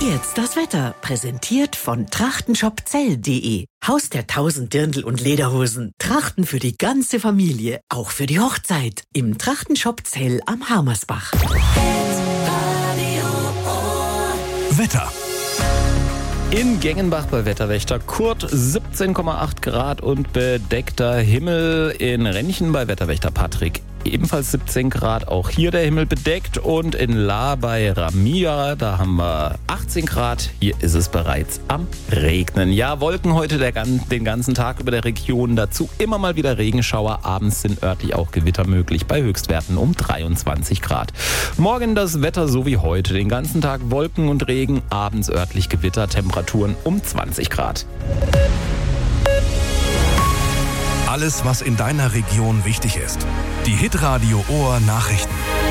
Jetzt das Wetter, präsentiert von trachtenshopzell.de. Haus der 1000 Dirndl und Lederhosen. Trachten für die ganze Familie, auch für die Hochzeit. Im Trachtenshop Zell am Harmersbach. Wetter. In Gengenbach bei Wetterwächter Kurt 17,8 Grad und bedeckter Himmel. In Renchen bei Wetterwächter Patrick ebenfalls 17 Grad, auch hier der Himmel bedeckt. Und in La bei Ramia, da haben wir 18 Grad. Hier ist es bereits am Regnen. Ja, Wolken heute den ganzen Tag über der Region. Dazu immer mal wieder Regenschauer. Abends sind örtlich auch Gewitter möglich bei Höchstwerten um 23 Grad. Morgen das Wetter so wie heute. Den ganzen Tag Wolken und Regen, abends örtlich Gewitter, Temperaturen um 20 Grad. Alles, was in deiner Region wichtig ist. Die Hitradio Ohr Nachrichten.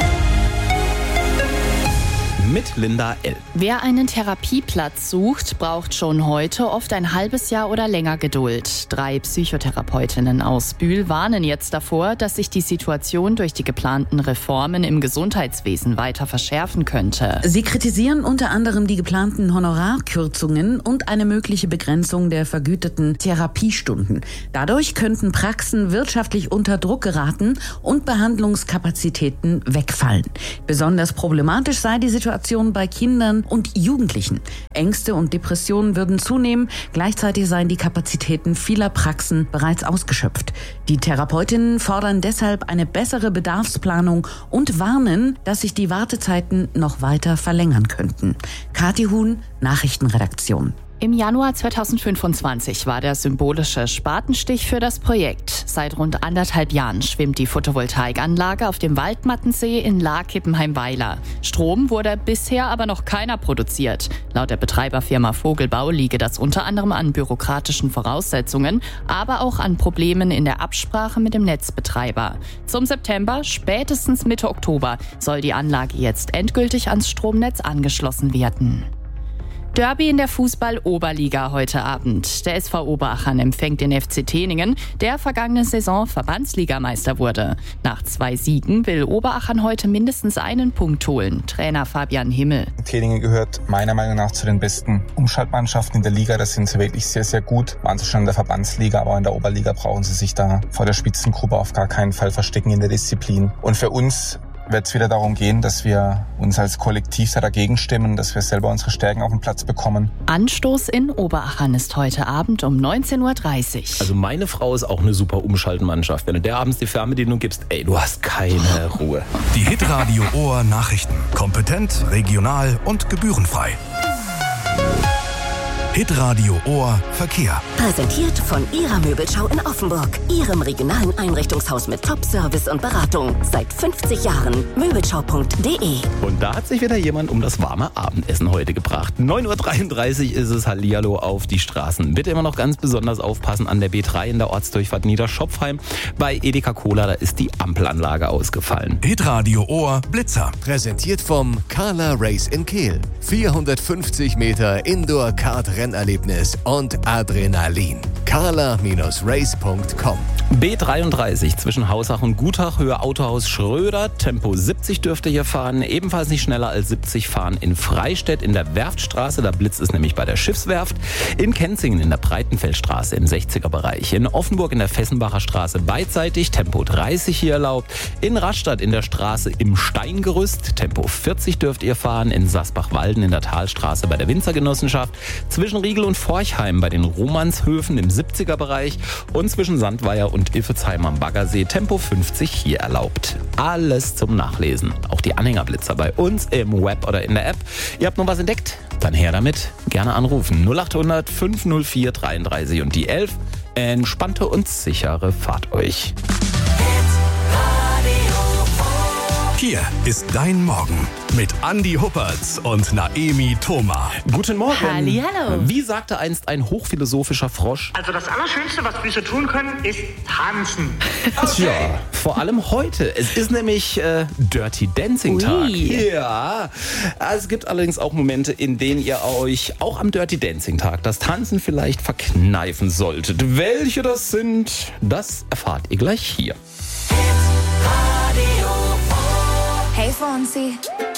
Mit Linda L. Wer einen Therapieplatz sucht, braucht schon heute oft ein halbes Jahr oder länger Geduld. 3 Psychotherapeutinnen aus Bühl warnen jetzt davor, dass sich die Situation durch die geplanten Reformen im Gesundheitswesen weiter verschärfen könnte. Sie kritisieren unter anderem die geplanten Honorarkürzungen und eine mögliche Begrenzung der vergüteten Therapiestunden. Dadurch könnten Praxen wirtschaftlich unter Druck geraten und Behandlungskapazitäten wegfallen. Besonders problematisch sei die Situation bei Kindern und Jugendlichen. Ängste und Depressionen würden zunehmen. Gleichzeitig seien die Kapazitäten vieler Praxen bereits ausgeschöpft. Die Therapeutinnen fordern deshalb eine bessere Bedarfsplanung und warnen, dass sich die Wartezeiten noch weiter verlängern könnten. Kathi Huhn, Nachrichtenredaktion. Im Januar 2025 war der symbolische Spatenstich für das Projekt. Seit rund 1,5 Jahren schwimmt die Photovoltaikanlage auf dem Waldmattensee in Lahr-Kippenheim-Weiler. Strom wurde bisher aber noch keiner produziert. Laut der Betreiberfirma Vogelbau liege das unter anderem an bürokratischen Voraussetzungen, aber auch an Problemen in der Absprache mit dem Netzbetreiber. Zum September, spätestens Mitte Oktober, soll die Anlage jetzt endgültig ans Stromnetz angeschlossen werden. Derby in der Fußball-Oberliga heute Abend. Der SV Oberachern empfängt den FC Teningen, der vergangene Saison Verbandsligameister wurde. Nach 2 Siegen will Oberachern heute mindestens einen Punkt holen. Trainer Fabian Himmel. Teningen gehört meiner Meinung nach zu den besten Umschaltmannschaften in der Liga. Das sind sie wirklich sehr, sehr gut. Waren sie schon in der Verbandsliga, aber in der Oberliga brauchen sie sich da vor der Spitzengruppe auf gar keinen Fall verstecken in der Disziplin. Und für uns wird es wieder darum gehen, dass wir uns als Kollektiv dagegen stimmen, dass wir selber unsere Stärken auf den Platz bekommen. Anstoß in Oberachern ist heute Abend um 19:30 Uhr. Also meine Frau ist auch eine super Umschaltmannschaft. Wenn du der abends die Fernbedienung gibst, du hast keine Ruhe. Die Hitradio Ohr Nachrichten. Kompetent, regional und gebührenfrei. Hitradio Ohr Verkehr. Präsentiert von Ihrer Möbelschau in Offenburg. Ihrem regionalen Einrichtungshaus mit Top-Service und Beratung. Seit 50 Jahren. Möbelschau.de. Und da hat sich wieder jemand um das warme Abendessen heute gebracht. 9:33 Uhr ist es. Hallihallo auf die Straßen. Bitte immer noch ganz besonders aufpassen an der B3 in der Ortsdurchfahrt Niederschopfheim. Bei Edeka Cola, da ist die Ampelanlage ausgefallen. Hitradio Ohr Blitzer. Präsentiert vom Carla Race in Kehl. 450 Meter Indoor-Kart-Rennerlebnis und Adrenalin. carla-race.com. B33 zwischen Hausach und Gutach, Höhe Autohaus Schröder. Tempo 70 dürfte hier fahren. Ebenfalls nicht schneller als 70 fahren in Freistädt in der Werftstraße. Da blitzt es nämlich bei der Schiffswerft. In Kenzingen in der Breitenfeldstraße im 60er-Bereich. In Offenburg in der Fessenbacher Straße beidseitig. Tempo 30 hier erlaubt. In Rastatt in der Straße im Steingerüst. Tempo 40 dürft ihr fahren. In Sasbach-Walden in der Talstraße bei der Winzergenossenschaft. Zwischen Riegel und Forchheim bei den Romanshöfen im 70er-Bereich. Und zwischen Sandweier und Iffezheim am Baggersee Tempo 50 hier erlaubt. Alles zum Nachlesen. Auch die Anhängerblitzer bei uns im Web oder in der App. Ihr habt noch was entdeckt? Dann her damit. Gerne anrufen. 0800 504 33 und die 11. Entspannte und sichere Fahrt euch. Hier ist dein Morgen mit Andi Huppertz und Naemi Thoma. Guten Morgen. Hallihallo. Wie sagte einst ein hochphilosophischer Frosch? Also das Allerschönste, was Füße tun können, ist tanzen. Tja, vor allem heute. Es ist nämlich Dirty Dancing Tag. Ui. Ja. Es gibt allerdings auch Momente, in denen ihr euch auch am Dirty Dancing Tag das Tanzen vielleicht verkneifen solltet. Welche das sind, das erfahrt ihr gleich hier. Hey Fonzie.